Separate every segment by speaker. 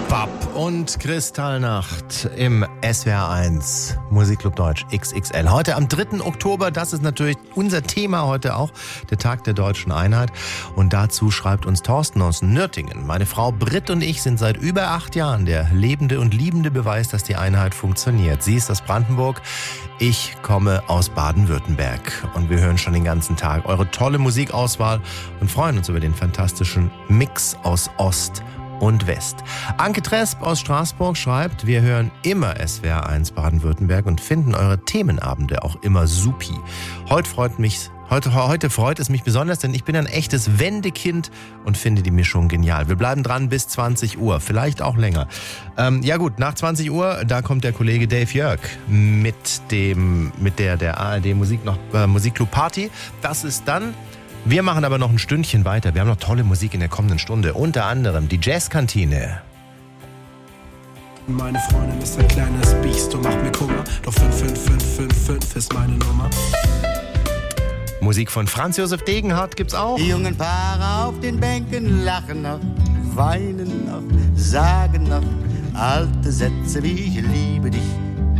Speaker 1: Bab und Kristallnacht im SWR1 Musikclub Deutsch XXL. Heute am 3. Oktober, das ist natürlich unser Thema heute auch, der Tag der Deutschen Einheit. Und dazu schreibt uns Thorsten aus Nürtingen. Meine Frau Britt und ich sind seit über 8 Jahren der lebende und liebende Beweis, dass die Einheit funktioniert. Sie ist aus Brandenburg, ich komme aus Baden-Württemberg. Und wir hören schon den ganzen Tag eure tolle Musikauswahl und freuen uns über den fantastischen Mix aus Ost und West. Anke Tresp aus Straßburg schreibt, wir hören immer SWR1 Baden-Württemberg und finden eure Themenabende auch immer supi. Heute freut es mich besonders, denn ich bin ein echtes Wendekind und finde die Mischung genial. Wir bleiben dran bis 20 Uhr, vielleicht auch länger. Ja gut, nach 20 Uhr, da kommt der Kollege Dave Jörg mit der ARD Musikclub Party. Das ist dann. Wir machen aber noch ein Stündchen weiter. Wir haben noch tolle Musik in der kommenden Stunde. Unter anderem die Jazzkantine.
Speaker 2: Meine Freundin ist ein kleines Biest und macht mir Kummer. Doch 55555 ist meine Nummer.
Speaker 1: Musik von Franz Josef Degenhardt gibt's auch.
Speaker 3: Die jungen Paare auf den Bänken lachen noch, weinen noch, sagen noch alte Sätze wie ich liebe dich.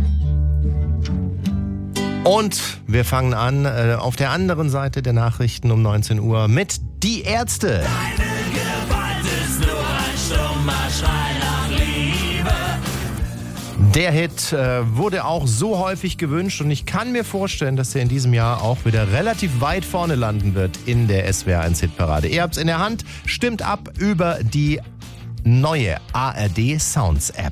Speaker 1: Und wir fangen an auf der anderen Seite der Nachrichten um 19 Uhr mit Die Ärzte.
Speaker 4: Deine Gewalt ist nur ein stummer Schrei nach Liebe.
Speaker 1: Der Hit wurde auch so häufig gewünscht und ich kann mir vorstellen, dass er in diesem Jahr auch wieder relativ weit vorne landen wird in der SWR1 Hitparade. Ihr habt's in der Hand, stimmt ab über die neue ARD Sounds App.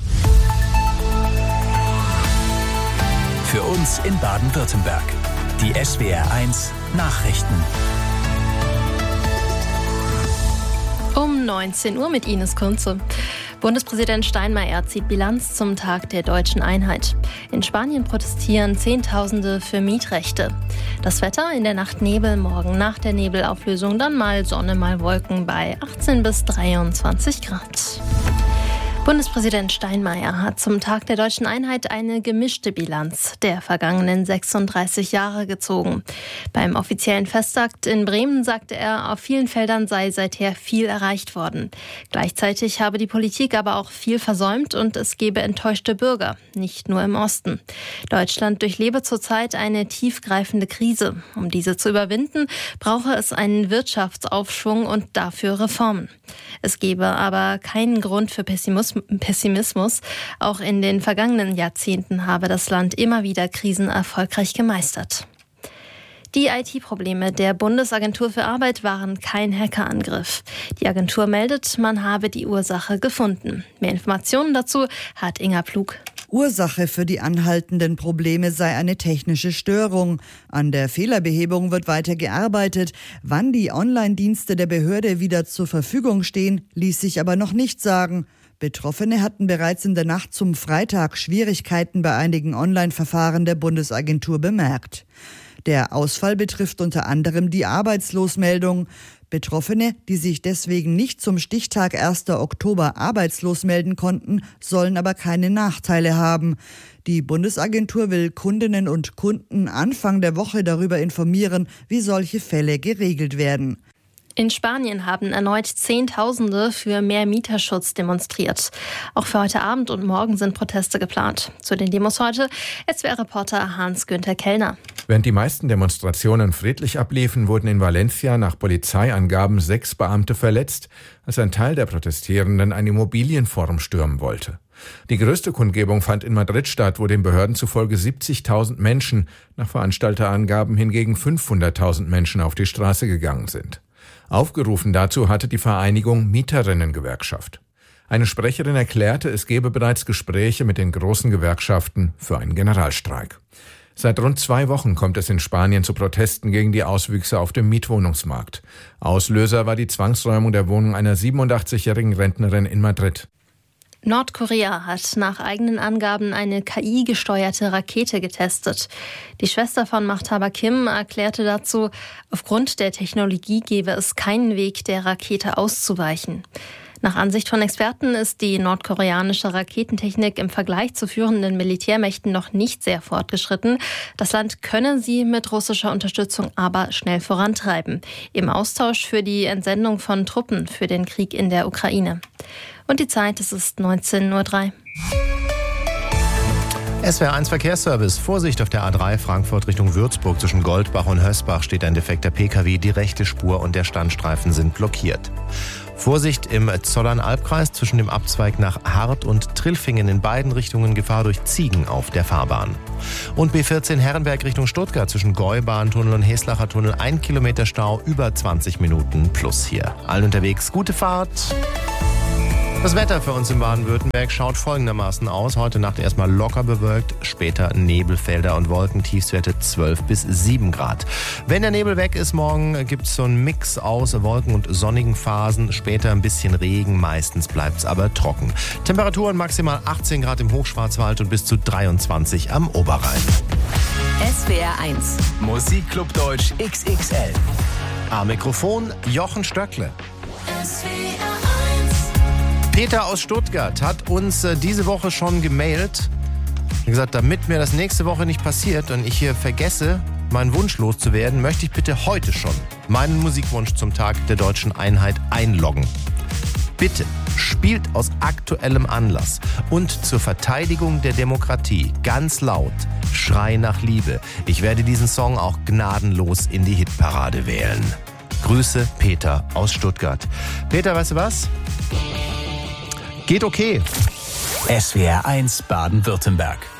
Speaker 5: Für uns in Baden-Württemberg. Die SWR1 Nachrichten.
Speaker 6: Um 19 Uhr mit Ines Kunze. Bundespräsident Steinmeier zieht Bilanz zum Tag der Deutschen Einheit. In Spanien protestieren Zehntausende für Mietrechte. Das Wetter, in der Nacht Nebel, morgen nach der Nebelauflösung dann mal Sonne, mal Wolken bei 18 bis 23 Grad. Bundespräsident Steinmeier hat zum Tag der Deutschen Einheit eine gemischte Bilanz der vergangenen 36 Jahre gezogen. Beim offiziellen Festakt in Bremen sagte er, auf vielen Feldern sei seither viel erreicht worden. Gleichzeitig habe die Politik aber auch viel versäumt und es gebe enttäuschte Bürger, nicht nur im Osten. Deutschland durchlebe zurzeit eine tiefgreifende Krise. Um diese zu überwinden, brauche es einen Wirtschaftsaufschwung und dafür Reformen. Es gebe aber keinen Grund für Pessimismus. Auch in den vergangenen Jahrzehnten habe das Land immer wieder Krisen erfolgreich gemeistert. Die IT-Probleme der Bundesagentur für Arbeit waren kein Hackerangriff. Die Agentur meldet, man habe die Ursache gefunden. Mehr Informationen dazu hat Inga Plug.
Speaker 7: Ursache für die anhaltenden Probleme sei eine technische Störung. An der Fehlerbehebung wird weiter gearbeitet. Wann die Online-Dienste der Behörde wieder zur Verfügung stehen, ließ sich aber noch nicht sagen. Betroffene hatten bereits in der Nacht zum Freitag Schwierigkeiten bei einigen Online-Verfahren der Bundesagentur bemerkt. Der Ausfall betrifft unter anderem die Arbeitslosmeldung. Betroffene, die sich deswegen nicht zum Stichtag 1. Oktober arbeitslos melden konnten, sollen aber keine Nachteile haben. Die Bundesagentur will Kundinnen und Kunden Anfang der Woche darüber informieren, wie solche Fälle geregelt werden.
Speaker 6: In Spanien haben erneut Zehntausende für mehr Mieterschutz demonstriert. Auch für heute Abend und morgen sind Proteste geplant. Zu den Demos heute SWR-Reporter Hans-Günther Kellner.
Speaker 8: Während die meisten Demonstrationen friedlich abliefen, wurden in Valencia nach Polizeiangaben 6 Beamte verletzt, als ein Teil der Protestierenden ein Immobilienforum stürmen wollte. Die größte Kundgebung fand in Madrid statt, wo den Behörden zufolge 70.000 Menschen, nach Veranstalterangaben hingegen 500.000 Menschen auf die Straße gegangen sind. Aufgerufen dazu hatte die Vereinigung Mieterinnengewerkschaft. Eine Sprecherin erklärte, es gebe bereits Gespräche mit den großen Gewerkschaften für einen Generalstreik. Seit rund 2 Wochen kommt es in Spanien zu Protesten gegen die Auswüchse auf dem Mietwohnungsmarkt. Auslöser war die Zwangsräumung der Wohnung einer 87-jährigen Rentnerin in Madrid.
Speaker 6: Nordkorea hat nach eigenen Angaben eine KI-gesteuerte Rakete getestet. Die Schwester von Machthaber Kim erklärte dazu, aufgrund der Technologie gebe es keinen Weg, der Rakete auszuweichen. Nach Ansicht von Experten ist die nordkoreanische Raketentechnik im Vergleich zu führenden Militärmächten noch nicht sehr fortgeschritten. Das Land könne sie mit russischer Unterstützung aber schnell vorantreiben, im Austausch für die Entsendung von Truppen für den Krieg in der Ukraine. Und die Zeit, es ist 19:03 Uhr.
Speaker 1: SWR1 Verkehrsservice. Vorsicht auf der A3 Frankfurt Richtung Würzburg. Zwischen Goldbach und Hösbach steht ein defekter Pkw. Die rechte Spur und der Standstreifen sind blockiert. Vorsicht im Zollern-Albkreis zwischen dem Abzweig nach Hart und Trilfingen. In beiden Richtungen Gefahr durch Ziegen auf der Fahrbahn. Und B14 Herrenberg Richtung Stuttgart zwischen Gäubahntunnel und Heslacher Tunnel 1 Kilometer Stau, über 20 Minuten plus hier. Allen unterwegs gute Fahrt. Das Wetter für uns in Baden-Württemberg schaut folgendermaßen aus. Heute Nacht erstmal locker bewölkt, später Nebelfelder und Wolken, Tiefstwerte 12 bis 7 Grad. Wenn der Nebel weg ist, morgen gibt es so einen Mix aus Wolken und sonnigen Phasen, später ein bisschen Regen, meistens bleibt es aber trocken. Temperaturen maximal 18 Grad im Hochschwarzwald und bis zu 23 am Oberrhein.
Speaker 5: SWR1 Musikclub Deutsch XXL.
Speaker 1: Am Mikrofon Jochen Stöckle. Peter aus Stuttgart hat uns diese Woche schon gemailt und gesagt, damit mir das nächste Woche nicht passiert und ich hier vergesse, meinen Wunsch loszuwerden, möchte ich bitte heute schon meinen Musikwunsch zum Tag der Deutschen Einheit einloggen. Bitte spielt aus aktuellem Anlass und zur Verteidigung der Demokratie ganz laut Schrei nach Liebe. Ich werde diesen Song auch gnadenlos in die Hitparade wählen. Grüße, Peter aus Stuttgart. Peter, weißt du was? Geht okay.
Speaker 5: SWR1 Baden-Württemberg.